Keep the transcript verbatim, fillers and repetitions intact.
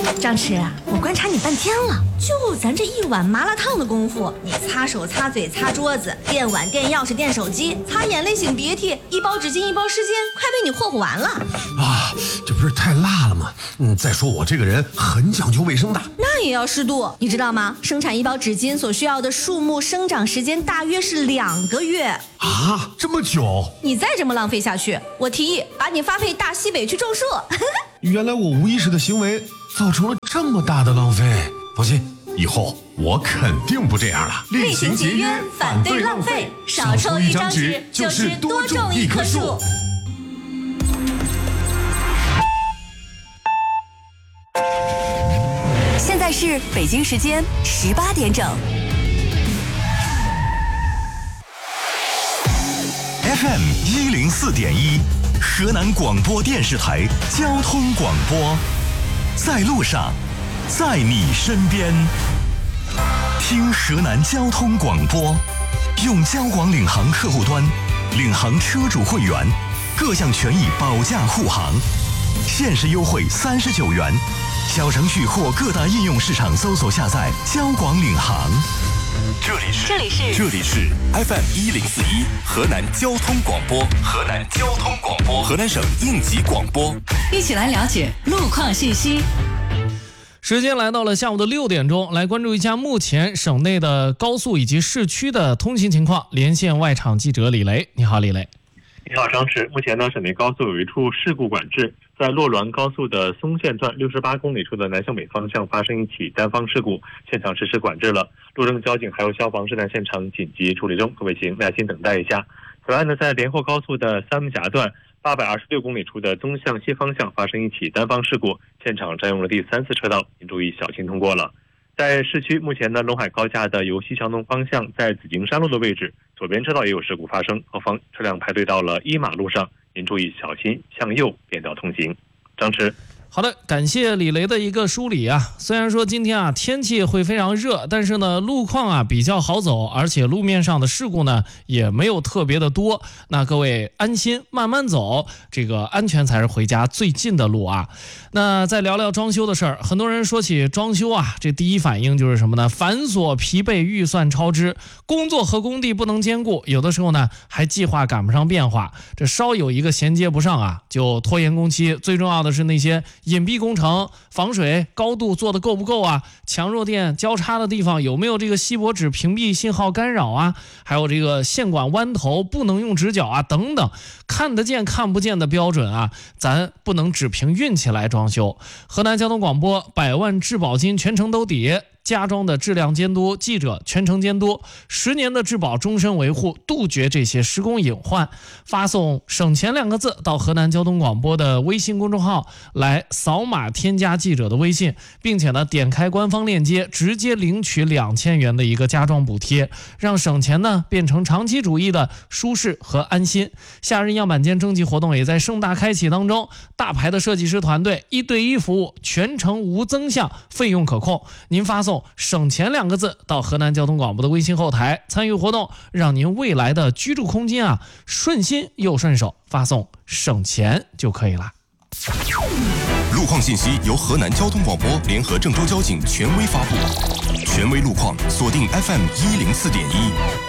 张弛，我观察你半天了，就咱这一碗麻辣烫的功夫，你擦手擦嘴擦桌子，垫碗垫钥匙垫手机，擦眼泪擤鼻涕，一包纸巾一包湿巾，快被你霍霍完了啊！这不是太辣了吗？嗯，再说我这个人很讲究卫生的， 那也要适度，你知道吗？生产一包纸巾所需要的树木生长时间大约是两个月啊，这么久？ 你再这么浪费下去，我提议把你发配大西北去种树。 原来我无意识的行为造成了这么大的浪费。放心，以后我肯定不这样了。 厉行节约，反对浪费，少抽一张纸就是多种一棵树。 现在是北京时间十八点整。 F M 一零四点一，河南广播电视台交通广播，在路上，在你身边。听河南交通广播，用交广领航客户端，领航车主会员，各项权益保驾护航，限时优惠三十九元。小程序或各大应用市场搜索下载交广领航。 这里是这里是这里是 F M 一零四一河南交通广播，河南交通广播，河南省应急广播， 一起来了解路况信息。 时间来到了下午的六点钟，来关注一下目前省内的高速以及市区的通行情况。连线外场记者李雷，你好，李雷。 你好，张弛。目前呢，省内高速有一处事故管制，在洛滦高速的松县段六十八公里处的南向北方向发生一起单方事故，现场实施管制了。路政交警还有消防正在现场紧急处理中，各位请耐心等待一下。此外呢，在连霍高速的三门峡段八百二十六公里处的东向西方向发生一起单方事故，现场占用了第三次车道，请注意小心通过了。在市区，目前呢，陇海高架的由西向东方向在紫荆山路的位置，左边车道也有事故发生，后方车辆排队到了一马路上，您注意小心向右变道通行。张弛。 好的，感谢李雷的一个梳理啊。虽然说今天啊天气会非常热，但是呢路况啊比较好走，而且路面上的事故呢也没有特别的多。那各位安心慢慢走，这个安全才是回家最近的路啊。那再聊聊装修的事儿，很多人说起装修啊，这第一反应就是什么呢？繁琐疲惫，预算超支，工作和工地不能兼顾，有的时候呢还计划赶不上变化，这稍有一个衔接不上啊，就拖延工期。最重要的是那些隐蔽工程，防水高度做的够不够啊？强弱电交叉的地方有没有这个锡箔纸屏蔽信号干扰啊？还有这个线管弯头不能用直角啊，等等，看得见看不见的标准啊，咱不能只凭运气来装修。河南交通广播百万质保金全程兜底，家装的质量监督记者全程监督，十年的质保终身维护，杜绝这些施工隐患。发送省钱两个字到河南交通广播的微信公众号来扫码添加记者的微信，并且呢点开官方链接直接领取两千元的一个家装补贴，让省钱呢变成长期主义的舒适和安心。夏日样板间征集活动也在盛大开启当中，大牌的设计师团队一对一服务，全程无增项，费用可控。您发送省钱两个字到河南交通广播的微信后台参与活动，让您未来的居住空间啊顺心又顺手，发送省钱就可以了。 路况信息由河南交通广播联合郑州交警权威发布，权威路况锁定 F M 一零四点一。